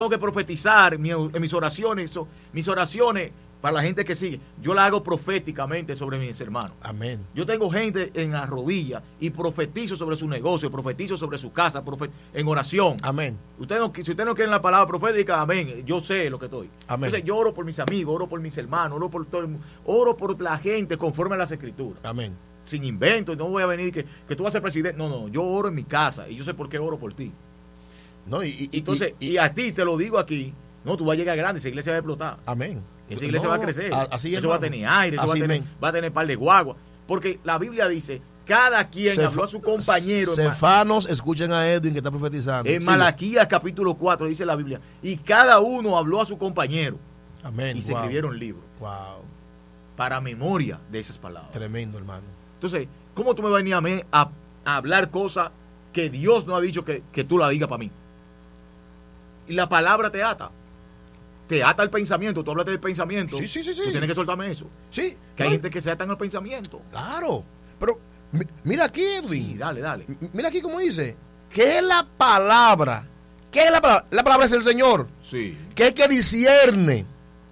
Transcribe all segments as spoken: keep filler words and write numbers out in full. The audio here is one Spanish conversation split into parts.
tengo que profetizar mi, en mis oraciones, so, mis oraciones para la gente que sigue, yo la hago proféticamente sobre mis hermanos. Amén. Yo tengo gente en las rodillas y profetizo sobre su negocio, profetizo sobre su casa, profet, en oración. Amén. Usted no, si usted no quiere la palabra profética, amén, yo sé lo que estoy. Amén. Entonces yo oro por mis amigos, oro por mis hermanos, oro por todo el mundo, oro por la gente conforme a las escrituras. Amén. Sin invento, no voy a venir que, que tú vas a ser presidente. No, no, yo oro en mi casa y yo sé por qué oro por ti. No, y, y, Entonces, y, y, y a ti te lo digo aquí, no, tú vas a llegar grande, esa iglesia va a explotar. Amén. Esa iglesia no, va a crecer. Así eso va a tener aire, eso va a tener, va a tener par de guagua. Porque la Biblia dice, cada quien Cef, habló a su compañero. Cefanos, escuchen a Edwin que está profetizando. En Malaquías capítulo cuatro dice la Biblia, y cada uno habló a su compañero. Amén. Y se wow. escribieron libros. Wow. Para memoria de esas palabras. Tremendo, hermano. Entonces, ¿cómo tú me venías a mí a, a hablar cosas que Dios no ha dicho que, que tú la digas para mí? Y la palabra te ata. Te ata el pensamiento. Tú hablas del pensamiento. Sí, sí, sí, sí. Tú tienes que soltarme eso. Sí. Que hay no. gente que se ata en el pensamiento. Claro. Pero mira aquí, Edwin. Sí, dale, dale. Mira aquí cómo dice. ¿Qué es la palabra? ¿Qué es la palabra? La palabra es el Señor. Sí. Que es que discierne.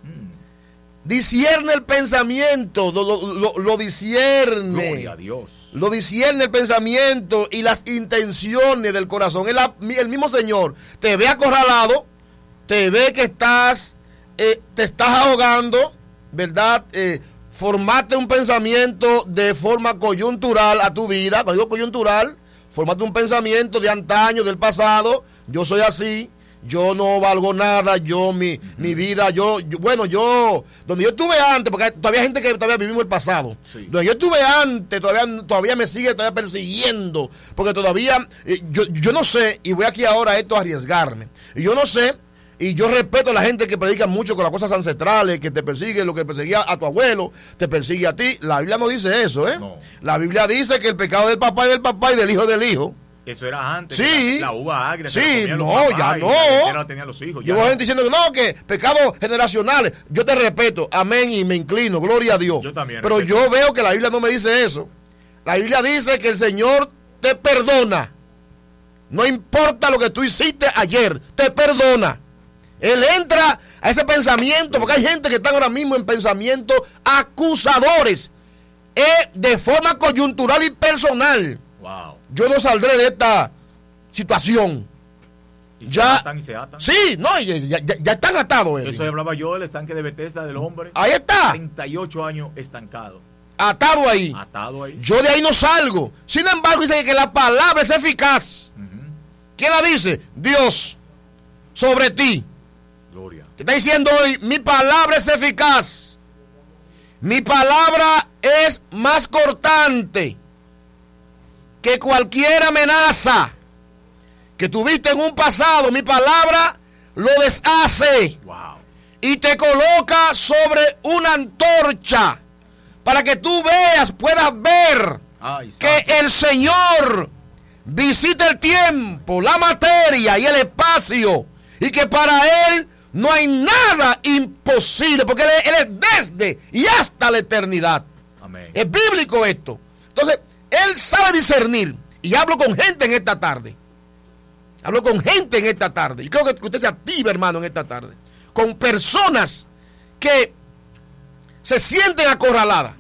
Mm. Discierne el pensamiento. Lo, lo, lo, lo discierne. Gloria a Dios. Lo discierne el pensamiento y las intenciones del corazón. El, el mismo Señor te ve acorralado, te ve que estás, eh, te estás ahogando, ¿verdad? Eh, formate un pensamiento de forma coyuntural a tu vida. Cuando digo coyuntural, formate un pensamiento de antaño, del pasado. Yo soy así. Yo no valgo nada, yo, mi, uh-huh. mi vida, yo, yo, bueno, yo, donde yo estuve antes, porque todavía hay gente que todavía vivimos el pasado, sí. Donde yo estuve antes, todavía, todavía me sigue todavía persiguiendo, porque todavía, eh, yo, yo no sé, y voy aquí ahora a esto a arriesgarme, y yo no sé, y yo respeto a la gente que predica mucho con las cosas ancestrales, que te persigue, lo que perseguía a tu abuelo, te persigue a ti. La Biblia no dice eso, ¿eh? No. La Biblia dice que el pecado del papá y del papá y del hijo del hijo. Eso era antes. Sí. La, la uva agria. Sí, no, ya no. La tenía los hijos. Llevo gente diciendo que no, que pecados generacionales. Yo te respeto, amén, y me inclino, gloria a Dios. Yo también. Pero respeto. Yo veo que la Biblia no me dice eso. La Biblia dice que el Señor te perdona. No importa lo que tú hiciste ayer, te perdona. Él entra a ese pensamiento, porque hay gente que está ahora mismo en pensamientos acusadores, eh, de forma coyuntural y personal. Wow. Yo no saldré de esta situación. ¿Y se ya atan y se atan? Sí, no, ya, ya, ya están atados. Eso hablaba yo del estanque de Bethesda del hombre. Ahí está. treinta y ocho años estancado. Atado ahí. Atado ahí. Yo de ahí no salgo. Sin embargo, dice que la palabra es eficaz. Uh-huh. ¿Quién la dice? Dios. Sobre ti. Gloria. Te está diciendo hoy, mi palabra es eficaz. Mi palabra es más cortante que cualquier amenaza que tuviste en un pasado. Mi palabra lo deshace. Wow. Y te coloca sobre una antorcha para que tú veas, puedas ver Ay, que el Señor visita el tiempo, la materia y el espacio, y que para Él no hay nada imposible, porque Él, él es desde y hasta la eternidad. Amén. Es bíblico esto. Entonces, Él sabe discernir. Y hablo con gente en esta tarde. Hablo con gente en esta tarde. Y creo que usted se activa, hermano, en esta tarde. Con personas que se sienten acorraladas.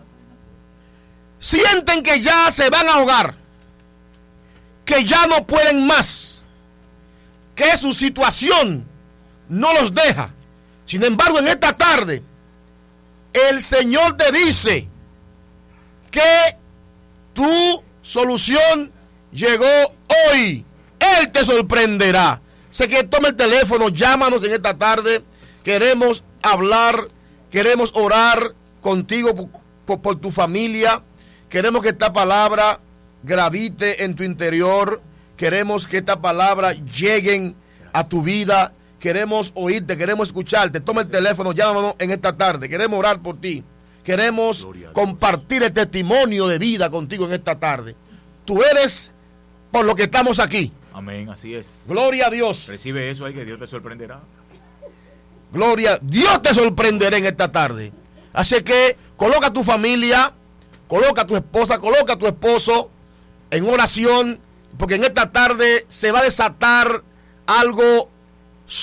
Sienten que ya se van a ahogar. Que ya no pueden más. Que su situación no los deja. Sin embargo, en esta tarde, el Señor te dice que tu solución llegó hoy. Él te sorprenderá. Sé que toma el teléfono, llámanos en esta tarde. Queremos hablar, queremos orar contigo por, por, por tu familia. Queremos que esta palabra gravite en tu interior. Queremos que esta palabra llegue a tu vida. Queremos oírte, queremos escucharte. Toma el teléfono, llámanos en esta tarde. Queremos orar por ti. Queremos compartir el testimonio de vida contigo en esta tarde. Tú eres por lo que estamos aquí. Amén, así es. Gloria a Dios. Recibe eso ahí, que Dios te sorprenderá. Gloria, Dios te sorprenderá en esta tarde. Así que coloca a tu familia, coloca a tu esposa, coloca a tu esposo en oración, porque en esta tarde se va a desatar algo